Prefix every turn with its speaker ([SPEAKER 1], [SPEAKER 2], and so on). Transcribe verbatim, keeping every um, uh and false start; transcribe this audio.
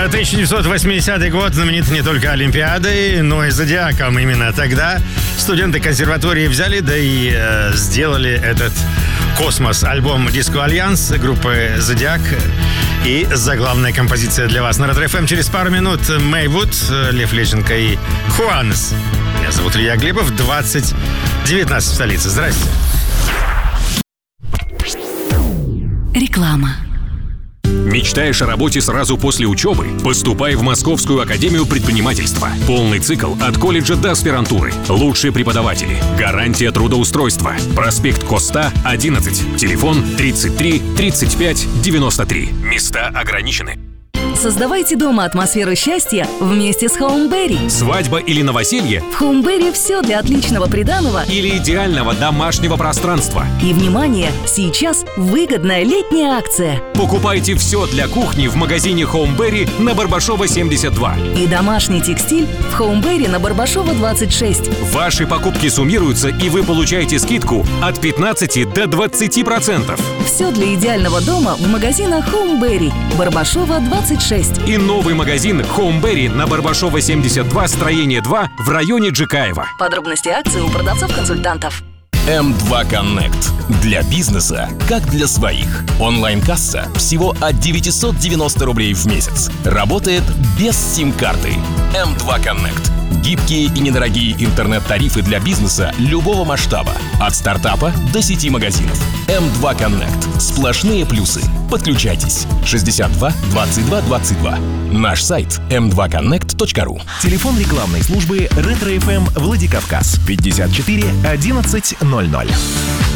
[SPEAKER 1] тысяча девятьсот восьмидесятый год знаменит не только Олимпиадой, но и Зодиаком. Именно тогда студенты консерватории взяли, да и э, сделали этот космос. Альбом «Диско Альянс» группы «Зодиак». И заглавная композиция для вас на Ретро эф эм через пару минут. Мэйвуд, Лев Лещенко и Хуанес. Меня зовут Илья Глебов, двадцать девятнадцать в столице. Здрасте.
[SPEAKER 2] Реклама.
[SPEAKER 3] Мечтаешь о работе сразу после учебы? Поступай в Московскую академию предпринимательства. Полный цикл от колледжа до аспирантуры. Лучшие преподаватели. Гарантия трудоустройства. Проспект Коста, одиннадцать. Телефон тридцать три тридцать пять девяносто три. Места ограничены.
[SPEAKER 2] Создавайте дома атмосферу счастья вместе с Хоумберри.
[SPEAKER 3] Свадьба или новоселье?
[SPEAKER 2] В Хоумберри все для отличного приданого
[SPEAKER 3] или идеального домашнего пространства.
[SPEAKER 2] И, внимание, сейчас выгодная летняя акция.
[SPEAKER 3] Покупайте все для кухни в магазине Хоумберри на Барбашова семьдесят два.
[SPEAKER 2] И домашний текстиль в Хоумберри на Барбашова двадцать шесть.
[SPEAKER 3] Ваши покупки суммируются, и вы получаете скидку от пятнадцати до двадцати процентов.
[SPEAKER 2] Все для идеального дома в магазинах Хоумберри, Барбашова двадцать шесть.
[SPEAKER 3] И новый магазин Хоумберри на Барбашова семьдесят два, строение два в районе Джикаева.
[SPEAKER 2] Подробности акции у продавцов-консультантов.
[SPEAKER 4] эм два Connect. Для бизнеса, как для своих. Онлайн-касса всего от девятьсот девяносто рублей в месяц. Работает без сим-карты. эм два Connect. Гибкие и недорогие интернет-тарифы для бизнеса любого масштаба. От стартапа до сети магазинов. эм два Connect. Сплошные плюсы. Подключайтесь. шестьдесят два двадцать два двадцать два. Наш сайт эм два коннект точка ру.
[SPEAKER 5] Телефон рекламной службы Ретро эф эм Владикавказ пятьдесят четыре одиннадцать ноль ноль.